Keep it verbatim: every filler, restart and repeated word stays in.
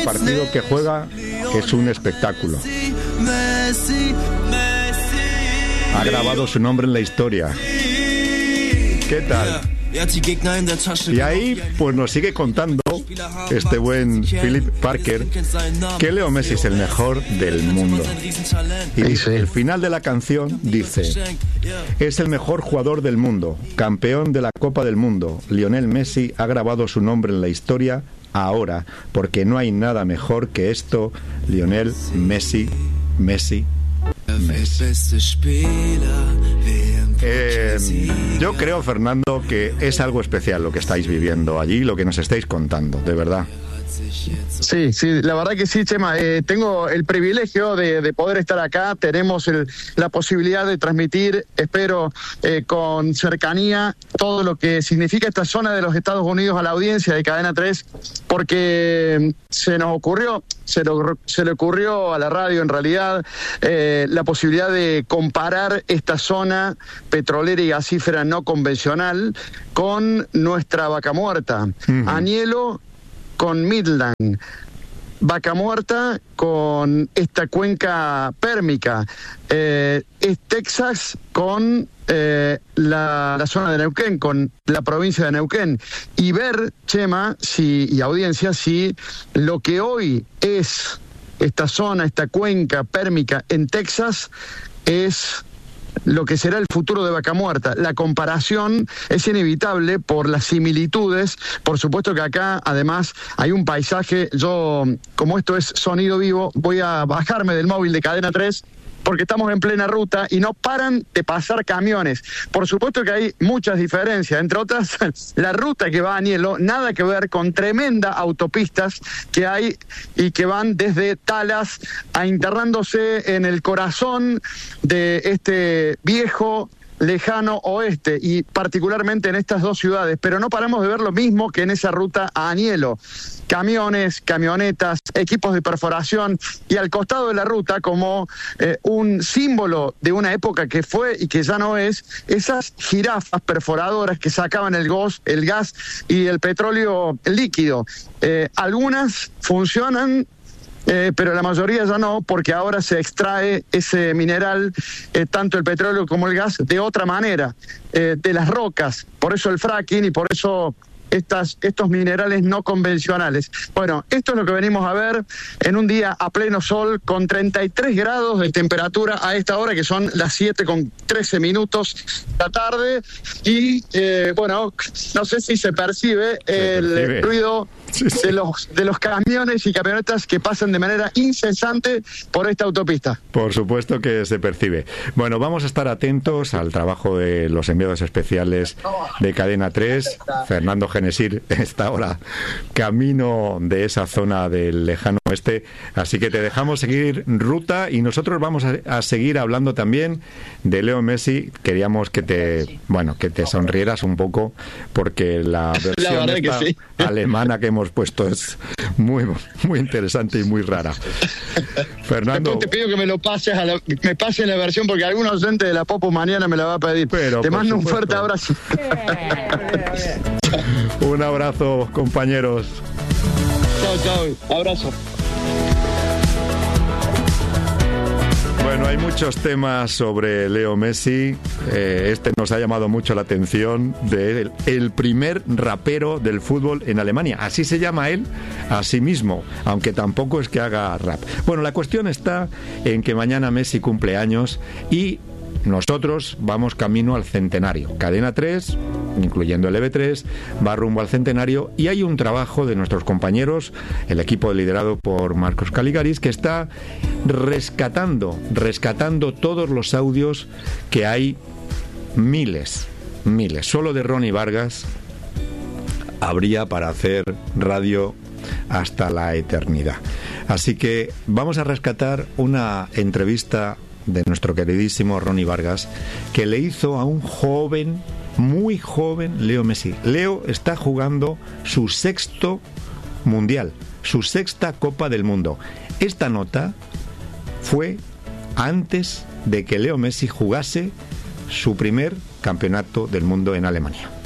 partido que juega es un espectáculo. Ha grabado su nombre en la historia. ¿Qué tal? Y ahí pues nos sigue contando este buen Philip Parker que Leo Messi es el mejor del mundo. Y dice, el final de la canción dice: es el mejor jugador del mundo, campeón de la Copa del Mundo. Lionel Messi ha grabado su nombre en la historia ahora, porque no hay nada mejor que esto. Lionel Messi, Messi, Messi. Eh, yo creo, Fernando, que es algo especial lo que estáis viviendo allí, lo que nos estáis contando, de verdad. Sí, sí, la verdad que sí, Chema. Eh, tengo el privilegio de, de poder estar acá. Tenemos el, la posibilidad de transmitir, espero, eh, con cercanía todo lo que significa esta zona de los Estados Unidos a la audiencia de Cadena tres, porque se nos ocurrió, se, lo, se le ocurrió a la radio en realidad eh, la posibilidad de comparar esta zona petrolera y gasífera no convencional con nuestra Vaca Muerta. Uh-huh. Añelo con Midland, Vaca Muerta con esta cuenca pérmica, eh, es Texas con eh, la, la zona de Neuquén, con la provincia de Neuquén, y ver, Chema, si, y audiencia, si lo que hoy es esta zona, esta cuenca pérmica en Texas, es lo que será el futuro de Vaca Muerta. La comparación es inevitable por las similitudes. Por supuesto que acá, además, hay un paisaje. Yo, como esto es sonido vivo, voy a bajarme del móvil de Cadena tres, porque estamos en plena ruta y no paran de pasar camiones. Por supuesto que hay muchas diferencias, entre otras, la ruta que va a Añelo, nada que ver con tremendas autopistas que hay y que van desde Talas a internándose en el corazón de este viejo lejano oeste, y particularmente en estas dos ciudades, pero no paramos de ver lo mismo que en esa ruta a Añelo. Camiones, camionetas, equipos de perforación, y al costado de la ruta, como eh, un símbolo de una época que fue y que ya no es, esas jirafas perforadoras que sacaban el gas, el gas y el petróleo líquido. Eh, algunas funcionan, Eh, pero la mayoría ya no, porque ahora se extrae ese mineral, eh, tanto el petróleo como el gas, de otra manera, eh, de las rocas. Por eso el fracking y por eso estas, estos minerales no convencionales. Bueno, esto es lo que venimos a ver en un día a pleno sol, con treinta y tres grados de temperatura a esta hora, que son las siete con trece minutos de la tarde. Y eh, bueno, no sé si se percibe se el percibe. ruido sí, sí. de los de los camiones y camionetas que pasan de manera incesante por esta autopista. Por supuesto que se percibe. Bueno, vamos a estar atentos al trabajo de los enviados especiales de Cadena tres. Fernando Genesir está ahora camino de esa zona del lejano oeste, así que te dejamos seguir ruta, y nosotros vamos a, a seguir hablando también de Leo Messi. Queríamos que te, bueno, que te sonrieras un poco, porque la versión la esta que sí. alemana que hemos puesto es muy muy interesante y muy rara. Fernando, después te pido que me lo pases a la, me pases la versión, porque algún oyente de la Popo mañana me la va a pedir. Pero, te mando supuesto. un fuerte abrazo. Un abrazo, compañeros. Chao, chao. Abrazo. Bueno, hay muchos temas sobre Leo Messi. Eh, este nos ha llamado mucho la atención, de él, el primer rapero del fútbol en Alemania. Así se llama él a sí mismo, aunque tampoco es que haga rap. Bueno, la cuestión está en que mañana Messi cumple años y nosotros vamos camino al centenario. Cadena tres, incluyendo el E V tres, va rumbo al centenario, y hay un trabajo de nuestros compañeros, el equipo liderado por Marcos Caligaris, que está rescatando, rescatando todos los audios que hay, miles, miles. Solo de Ronnie Vargas habría para hacer radio hasta la eternidad. Así que vamos a rescatar una entrevista de nuestro queridísimo Ronnie Vargas, que le hizo a un joven, muy joven, Leo Messi. Leo está jugando su sexto mundial, su sexta Copa del Mundo. Esta nota fue antes de que Leo Messi jugase su primer campeonato del mundo en Alemania.